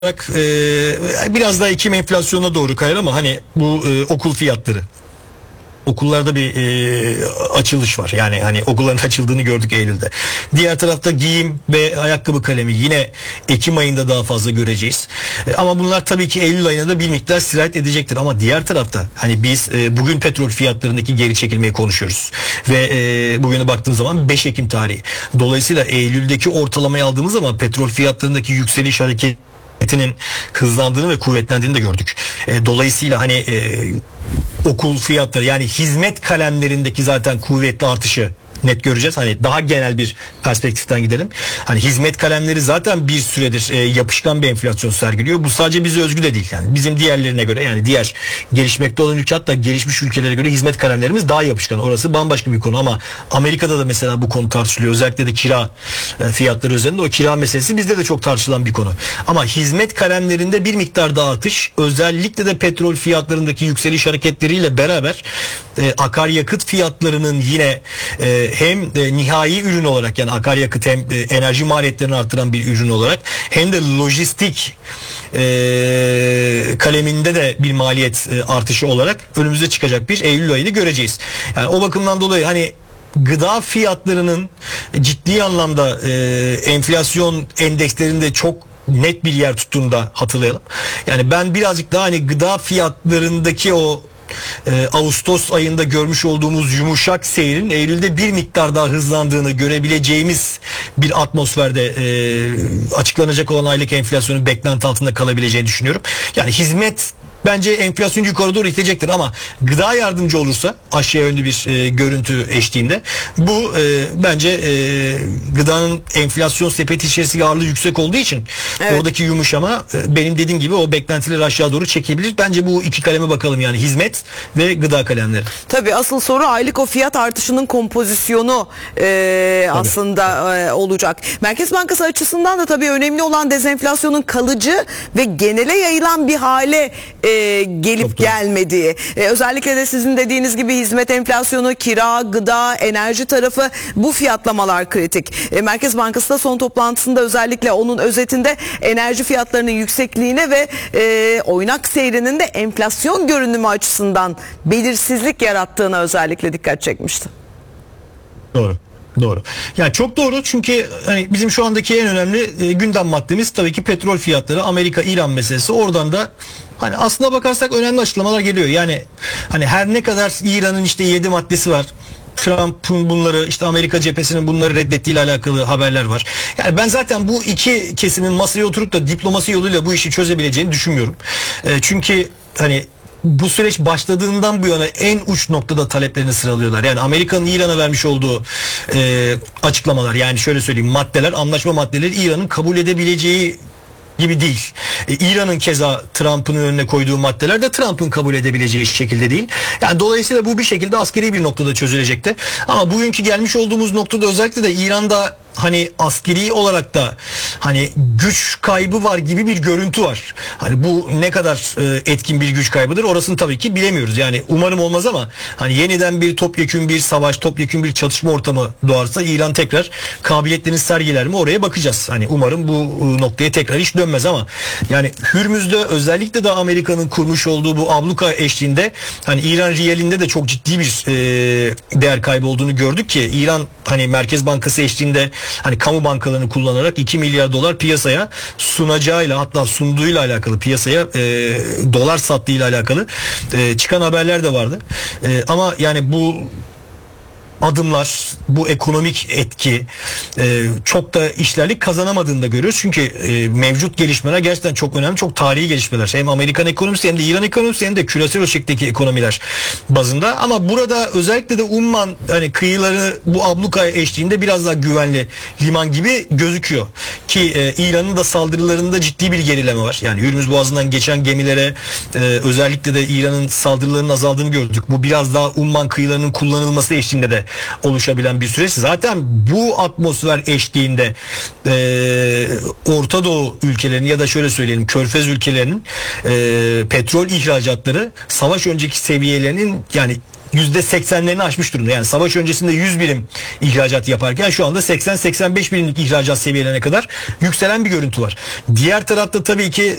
biraz daha Ekim enflasyonuna doğru kayar ama hani bu okul fiyatları. Okullarda bir açılış var. Yani hani okulların açıldığını gördük Eylül'de. Diğer tarafta giyim ve ayakkabı kalemi yine Ekim ayında daha fazla göreceğiz. Ama bunlar tabii ki Eylül ayına da bir miktar sirayet edecektir. Ama diğer tarafta hani biz bugün petrol fiyatlarındaki geri çekilmeyi konuşuyoruz. Ve bugüne baktığımız zaman 5 Ekim tarihi. Dolayısıyla Eylül'deki ortalamayı aldığımız zaman petrol fiyatlarındaki yükseliş hareketinin hızlandığını ve kuvvetlendiğini de gördük. Dolayısıyla hani okul fiyatları yani hizmet kalemlerindeki zaten kuvvetli artışı net göreceğiz. Hani daha genel bir perspektiften gidelim. Hani hizmet kalemleri zaten bir süredir yapışkan bir enflasyon sergiliyor. Bu sadece bize özgü de değil. Yani bizim diğerlerine göre yani diğer gelişmekte olan ülke hatta gelişmiş ülkelere göre hizmet kalemlerimiz daha yapışkan. Orası bambaşka bir konu ama Amerika'da da mesela bu konu tartışılıyor. Özellikle de kira fiyatları üzerinde o kira meselesi bizde de çok tartışılan bir konu. Ama hizmet kalemlerinde bir miktar daha artış özellikle de petrol fiyatlarındaki yükseliş hareketleriyle beraber akaryakıt fiyatlarının yine hem nihai ürün olarak yani akaryakıt hem enerji maliyetlerini artıran bir ürün olarak hem de lojistik kaleminde de bir maliyet artışı olarak önümüze çıkacak bir Eylül ayını göreceğiz. Yani o bakımdan dolayı hani gıda fiyatlarının ciddi anlamda enflasyon endekslerinde çok net bir yer tuttuğunu da hatırlayalım. Yani ben birazcık daha hani gıda fiyatlarındaki o Ağustos ayında görmüş olduğumuz yumuşak seyrin Eylül'de bir miktar daha hızlandığını görebileceğimiz bir atmosferde açıklanacak olan aylık enflasyonun beklenti altında kalabileceğini düşünüyorum. Yani hizmet bence enflasyonu yukarı doğru itecektir ama gıda yardımcı olursa aşağı yönlü bir görüntü eşliğinde bu bence gıdanın enflasyon sepeti içerisindeki ağırlığı yüksek olduğu için oradaki yumuşama benim dediğim gibi o beklentileri aşağı doğru çekebilir. Bence bu iki kaleme bakalım yani hizmet ve gıda kalemleri. Tabii asıl soru aylık o fiyat artışının kompozisyonu aslında olacak. Merkez Bankası açısından da tabii önemli olan dezenflasyonun kalıcı ve genele yayılan bir hale gelip gelmediği. Özellikle de sizin dediğiniz gibi hizmet enflasyonu, kira, gıda, enerji tarafı bu fiyatlamalar kritik. Merkez Bankası da son toplantısında özellikle onun özetinde enerji fiyatlarının yüksekliğine ve oynak seyrinin de enflasyon görünümü açısından belirsizlik yarattığına özellikle dikkat çekmişti. Doğru. Doğru. Yani çok doğru çünkü hani bizim şu andaki en önemli gündem maddemiz tabii ki petrol fiyatları, Amerika-İran meselesi. Oradan da hani aslına bakarsak önemli açıklamalar geliyor. Yani hani her ne kadar İran'ın işte 7 maddesi var. Trump'ın bunları işte Amerika cephesinin bunları reddettiği ile alakalı haberler var. Yani ben zaten bu iki kesimin masaya oturup da diplomasi yoluyla bu işi çözebileceğini düşünmüyorum. Çünkü hani bu süreç başladığından bu yana en uç noktada taleplerini sıralıyorlar. Yani Amerika'nın İran'a vermiş olduğu açıklamalar yani şöyle söyleyeyim maddeler, anlaşma maddeleri İran'ın kabul edebileceği gibi değil. İran'ın keza Trump'ın önüne koyduğu maddeler de Trump'ın kabul edebileceği şekilde değil. Yani dolayısıyla bu bir şekilde askeri bir noktada çözülecekti. Ama bugünkü gelmiş olduğumuz noktada özellikle de İran'da hani askeri olarak da hani güç kaybı var gibi bir görüntü var. Hani bu ne kadar etkin bir güç kaybıdır orasını tabii ki bilemiyoruz. Yani umarım olmaz ama hani yeniden bir topyekün bir savaş, topyekün bir çatışma ortamı doğarsa İran tekrar kabiliyetlerini sergiler mi oraya bakacağız. Hani umarım bu noktaya tekrar hiç dönmez ama yani Hürmüz'de özellikle de Amerika'nın kurmuş olduğu bu abluka eşliğinde hani İran riyalinde de çok ciddi bir değer kaybı olduğunu gördük ki İran hani Merkez Bankası eşliğinde hani kamu bankalarını kullanarak 2 milyar dolar piyasaya sunacağıyla hatta sunduğuyla alakalı piyasaya dolar sattığıyla alakalı çıkan haberler de vardı. Ama yani bu adımlar, bu ekonomik etki çok da işlerlik kazanamadığını da görüyoruz. Çünkü mevcut gelişmeler gerçekten çok önemli, çok tarihi gelişmeler. Hem Amerikan ekonomisi hem de İran ekonomisi hem de küresel ölçekteki ekonomiler bazında. Ama burada özellikle de Umman hani kıyıları bu abluka eşliğinde biraz daha güvenli liman gibi gözüküyor. Ki İran'ın da saldırılarında ciddi bir gerileme var. Yani Hürmüz Boğazı'ndan geçen gemilere özellikle de İran'ın saldırılarının azaldığını gördük. Bu biraz daha Umman kıyılarının kullanılması eşliğinde de oluşabilen bir süreç. Zaten bu atmosfer eşliğinde Orta Doğu ülkelerinin ya da şöyle söyleyelim Körfez ülkelerinin petrol ihracatları savaş önceki seviyelerinin yani %80'lerini aşmış durumda. Yani savaş öncesinde 100 birim ihracat yaparken şu anda 80-85 birimlik ihracat seviyelerine kadar yükselen bir görüntü var. Diğer tarafta tabii ki